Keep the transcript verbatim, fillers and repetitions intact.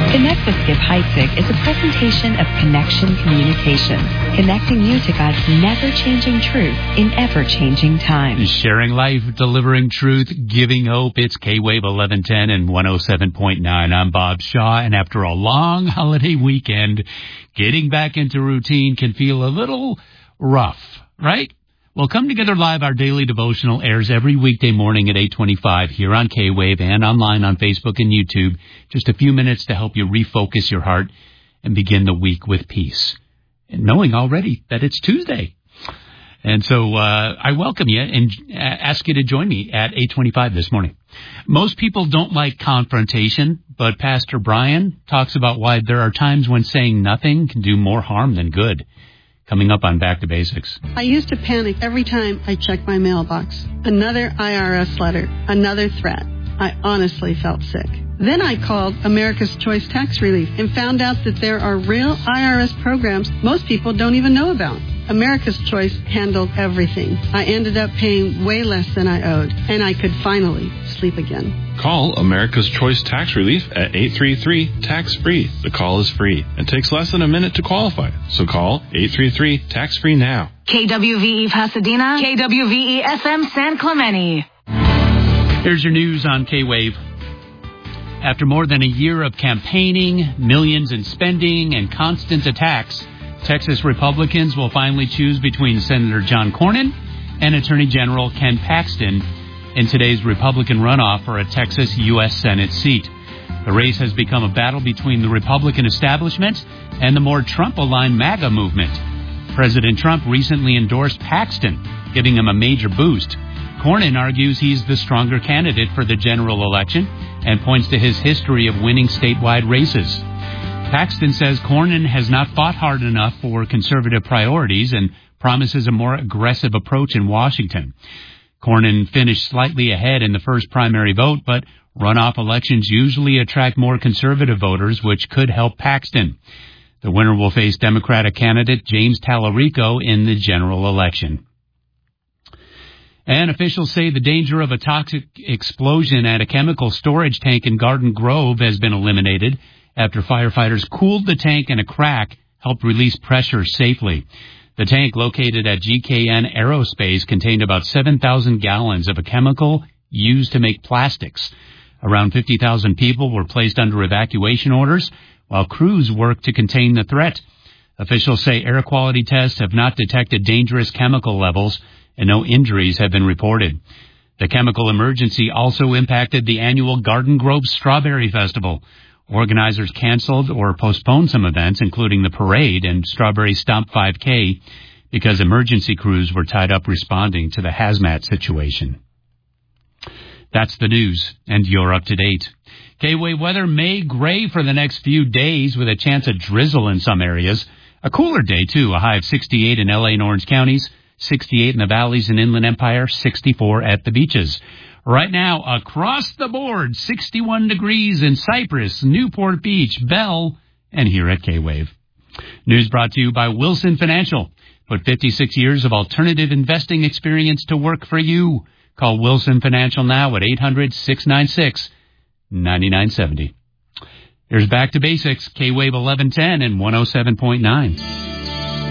Connect with Skip Heitzig is a presentation of Connection Communications, connecting you to God's never-changing truth in ever-changing time. Sharing life, delivering truth, giving hope. It's K-Wave eleven ten and one oh seven point nine. I'm Bob Shaw, and after a long holiday weekend, getting back into routine can feel a little rough, right? Well, Come Together Live, our daily devotional, airs every weekday morning at eight twenty-five here on K-Wave and online on Facebook and YouTube. Just a few minutes to help you refocus your heart and begin the week with peace, and knowing already that it's Tuesday. And so uh, I welcome you and ask you to join me at eight twenty-five this morning. Most people don't like confrontation, but Pastor Brian talks about why there are times when saying nothing can do more harm than good. Coming up on Back to Basics. I used to panic every time I checked my mailbox. Another I R S letter, another threat. I honestly felt sick. Then I called America's Choice Tax Relief and found out that there are real I R S programs most people don't even know about. America's Choice handled everything. I ended up paying way less than I owed, and I could finally sleep again. Call America's Choice Tax Relief at eight three three, tax free. The call is free and takes less than a minute to qualify. So call eight three three, tax free now. K W V E Pasadena, K W V E F M San Clemente. Here's your news on K-Wave. After more than a year of campaigning, millions in spending, and constant attacks, Texas Republicans will finally choose between Senator John Cornyn and Attorney General Ken Paxton in today's Republican runoff for a Texas U S Senate seat. The race has become a battle between the Republican establishment and the more Trump-aligned MAGA movement. President Trump recently endorsed Paxton, giving him a major boost. Cornyn argues he's the stronger candidate for the general election and points to his history of winning statewide races. Paxton says Cornyn has not fought hard enough for conservative priorities and promises a more aggressive approach in Washington. Cornyn finished slightly ahead in the first primary vote, but runoff elections usually attract more conservative voters, which could help Paxton. The winner will face Democratic candidate James Tallarico in the general election. And officials say the danger of a toxic explosion at a chemical storage tank in Garden Grove has been eliminated after firefighters cooled the tank and a crack helped release pressure safely. The tank, located at G K N Aerospace, contained about seven thousand gallons of a chemical used to make plastics. Around fifty thousand people were placed under evacuation orders, while crews worked to contain the threat. Officials say air quality tests have not detected dangerous chemical levels, and no injuries have been reported. The chemical emergency also impacted the annual Garden Grove Strawberry Festival. Organizers canceled or postponed some events, including the parade and Strawberry Stomp five K, because emergency crews were tied up responding to the hazmat situation. That's the news, and you're up to date. K-Wave weather may gray for the next few days with a chance of drizzle in some areas. A cooler day, too, a high of sixty-eight in L A and Orange counties, sixty-eight in the valleys and Inland Empire, sixty-four at the beaches. Right now, across the board, sixty-one degrees in Cypress, Newport Beach, Bell, and here at K-Wave. News brought to you by Wilson Financial. Put fifty-six years of alternative investing experience to work for you. Call Wilson Financial now at eight hundred, six nine six, nine nine seven zero. Here's Back to Basics, K-Wave eleven ten and one oh seven point nine.